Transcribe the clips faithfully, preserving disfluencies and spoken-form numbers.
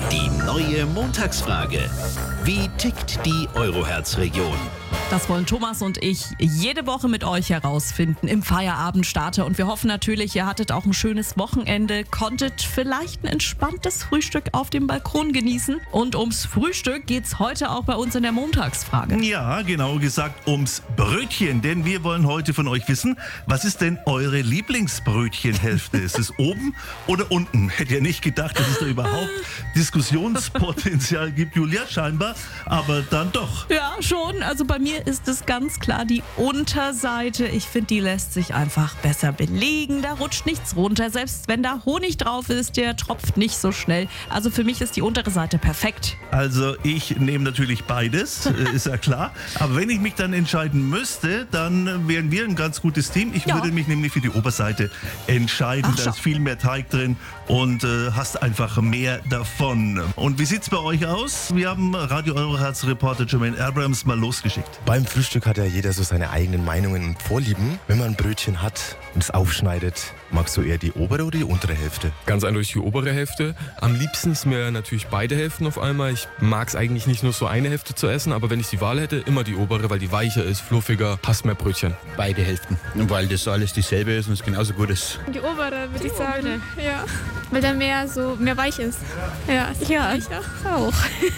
Die neue Montagsfrage. Wie tickt die Euroherz-Region? Das wollen Thomas und ich jede Woche mit euch herausfinden im Feierabend-Starter. Und wir hoffen natürlich, ihr hattet auch ein schönes Wochenende, konntet vielleicht ein entspanntes Frühstück auf dem Balkon genießen. Und ums Frühstück geht's heute auch bei uns in der Montagsfrage. Ja, genau gesagt ums Brötchen, denn wir wollen heute von euch wissen, was ist denn eure Lieblingsbrötchenhälfte? Ist es oben oder unten? Hätte ja nicht gedacht, dass es da überhaupt Diskussionspotenzial gibt, Julia, scheinbar, aber dann doch. Ja, schon. Also bei mir ist es ganz klar die Unterseite. Ich finde, die lässt sich einfach besser belegen. Da rutscht nichts runter. Selbst wenn da Honig drauf ist, der tropft nicht so schnell. Also für mich ist die untere Seite perfekt. Also ich nehme natürlich beides, ist ja klar. Aber wenn ich mich dann entscheiden müsste, dann wären wir ein ganz gutes Team. Ich Ja. würde mich nämlich für die Oberseite entscheiden. Ach, Da schau. ist viel mehr Teig drin und äh, hast einfach mehr davon. Und wie sieht's bei euch aus? Wir haben Radio Euroherz-Reporter Jermaine Abrams mal losgeschickt. Beim Frühstück hat ja jeder so seine eigenen Meinungen und Vorlieben. Wenn man ein Brötchen hat und es aufschneidet, magst du eher die obere oder die untere Hälfte? Ganz eindeutig die obere Hälfte. Am liebsten ist mir natürlich beide Hälften auf einmal. Ich mag es eigentlich nicht nur so eine Hälfte zu essen, aber wenn ich die Wahl hätte, immer die obere, weil die weicher ist, fluffiger, passt mehr Brötchen. Beide Hälften. Weil das alles dieselbe ist und es genauso gut ist. Die obere, würde ich sagen. Ja. Weil da mehr so mehr weich ist. Ja, ja ich auch.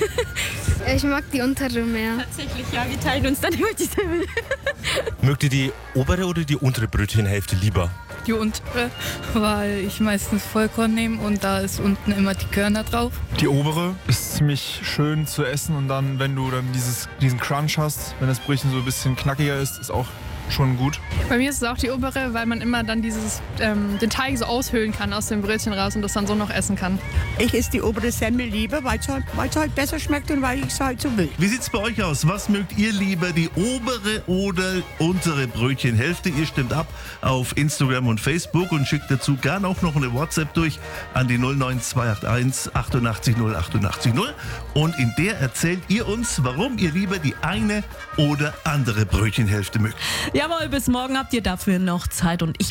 Ich mag die untere mehr. Tatsächlich, ja, wir teilen uns dann immer dieselbe. Mögt ihr die obere oder die untere Brötchenhälfte lieber? Die untere, weil ich meistens Vollkorn nehme und da ist unten immer die Körner drauf. Die obere ist ziemlich schön zu essen und dann, wenn du dann dieses, diesen Crunch hast, wenn das Brötchen so ein bisschen knackiger ist, ist auch schon gut. Bei mir ist es auch die obere, weil man immer dann dieses, ähm, den Teig so aushöhlen kann aus dem Brötchen raus und das dann so noch essen kann. Ich esse die obere Semmel lieber, weil es halt, weil's halt besser schmeckt und weil ich es halt so will. Wie sieht's bei euch aus? Was mögt ihr lieber, die obere oder untere Brötchenhälfte? Ihr stimmt ab auf Instagram und Facebook und schickt dazu gern auch noch eine WhatsApp durch an die null neun zwei acht eins achtundachtzig null achtundachtzig null. Und in der erzählt ihr uns, warum ihr lieber die eine oder andere Brötchenhälfte mögt. Jawohl, bis morgen habt ihr dafür noch Zeit und ich